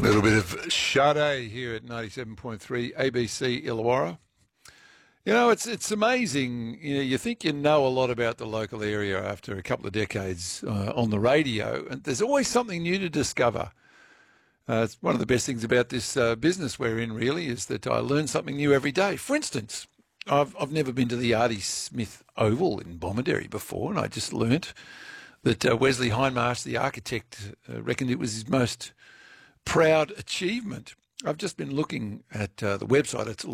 little bit of Sade here at 97.3 ABC Illawarra. You know, it's amazing. You know, you think you know a lot about the local area after a couple of decades on the radio, and there's always something new to discover. It's one of the best things about this business we're in, really, is that I learn something new every day. For instance, I've never been to the Artie Smith Oval in Bomaderry before, and I just learnt that Wesley Hindmarsh, the architect, reckoned it was his most proud achievement. I've just been looking at the website. It's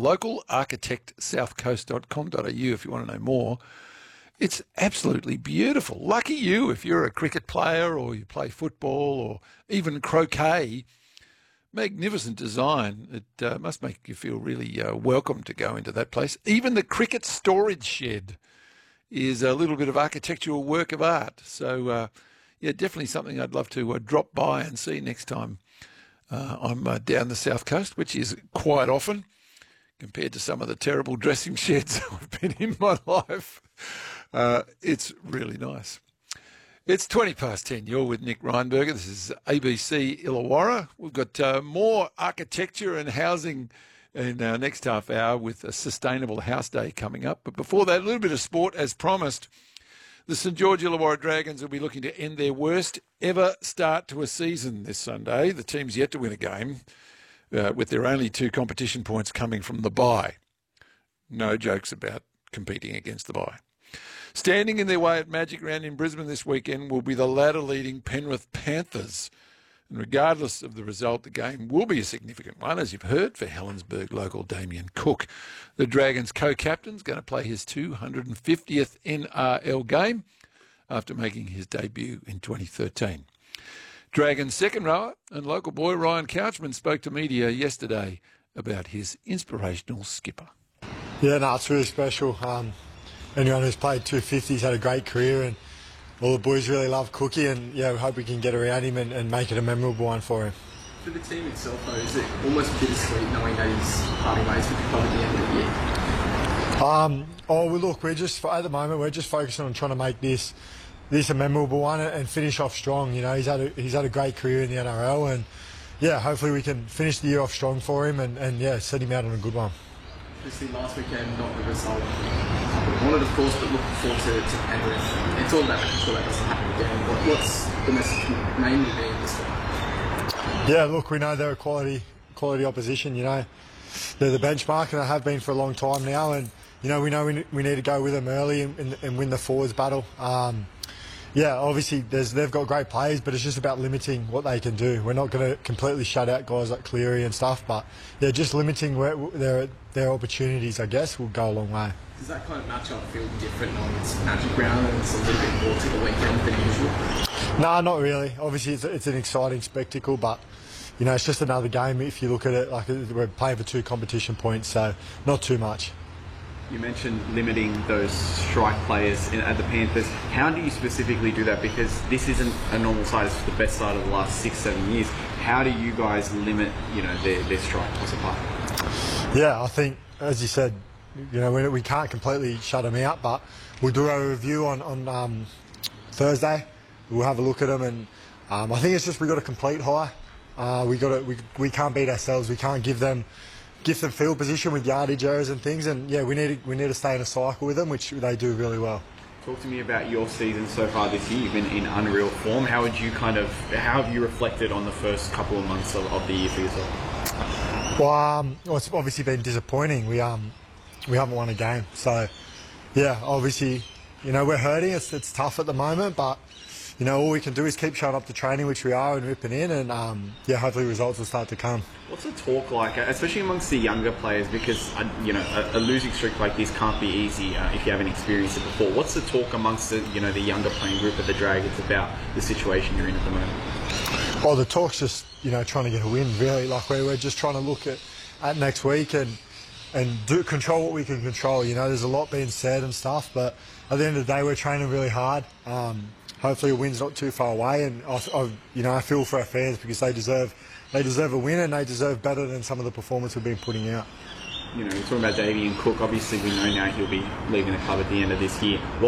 localarchitectsouthcoast.com.au if you want to know more. It's absolutely beautiful. Lucky you if you're a cricket player or you play football or even croquet. Magnificent design. It must make you feel really welcome to go into that place. Even the cricket storage shed is a little bit of architectural work of art. So, yeah, definitely something I'd love to drop by and see next time I'm down the south coast, which is quite often compared to some of the terrible dressing sheds I've been in my life. It's really nice. It's 10:20. You're with Nick Reinberger. This is ABC Illawarra. We've got more architecture and housing in our next half hour with a Sustainable House Day coming up. But before that, a little bit of sport as promised. The St George Illawarra Dragons will be looking to end their worst ever start to a season this Sunday. The team's yet to win a game, with their only 2 competition points coming from the bye. No jokes about competing against the bye. Standing in their way at Magic Round in Brisbane this weekend will be the ladder-leading Penrith Panthers. And regardless of the result, the game will be a significant one, as you've heard, for Helensburgh local Damien Cook. The Dragons' co-captain's going to play his 250th NRL game after making his debut in 2013. Dragons' second rower and local boy Ryan Couchman spoke to media yesterday about his inspirational skipper. Yeah, no, it's really special. Anyone who's played 250's had a great career, and all the boys really love Cookie, and yeah, we hope we can get around him and make it a memorable one for him. For the team itself, though, is it almost bittersweet knowing that he's parting ways with the club at the end of the year? Look, at the moment we're just focusing on trying to make this a memorable one and finish off strong. You know, he's had a great career in the NRL, and yeah, hopefully we can finish the year off strong for him and yeah, set him out on a good one. Obviously, last weekend, not the result we wanted, of course, but looking forward to Penrith. It's all about making sure that doesn't happen again. What's the message mainly being this one? Yeah, look, we know they're a quality opposition. You know, they're the benchmark, and they have been for a long time now. And you know we need to go with them early and win the forwards battle. Yeah, obviously they've got great players, but it's just about limiting what they can do. We're not going to completely shut out guys like Cleary and stuff, but they're just limiting their opportunities, I guess, will go a long way. Does that kind of match-up feel different on its Magic Round and it's a little bit more to the weekend than usual? No, not really. Obviously it's an exciting spectacle, but you know, it's just another game if you look at it. Like, we're playing for 2 competition points, so not too much. You mentioned limiting those strike players at the Panthers. How do you specifically do that? Because this isn't a normal side, it's the best side of the last 6-7 years. How do you guys limit, you know, their strike plus apart? Yeah, I think, as you said, you know, we can't completely shut them out, but we'll do a review on Thursday. We'll have a look at them, and I think it's just we've got to complete high. We can't beat ourselves. We can't give them field position with yardage errors and things, and yeah, we need to stay in a cycle with them, which they do really well. Talk to me about your season so far this year. You've been in unreal form. How have you reflected on the first couple of months of the year for yourself? Well, it's obviously been disappointing. We haven't won a game, so yeah, obviously, you know, we're hurting. It's tough at the moment, but you know, all we can do is keep showing up to training, which we are, and ripping in, and yeah, hopefully results will start to come. What's the talk like, especially amongst the younger players? Because you know, a losing streak like this can't be easy if you haven't experienced it before. What's the talk amongst the younger playing group of the Dragons about the situation you're in at the moment? Well, the talk's just, you know, trying to get a win, really. Like, we're just trying to look at next week and control what we can control. You know, there's a lot being said and stuff, but at the end of the day, we're training really hard. Hopefully a win's not too far away, and I feel for our fans because they deserve a win, and they deserve better than some of the performance we've been putting out. You know, you're talking about Damien Cook. Obviously, we know now he'll be leaving the club at the end of this year.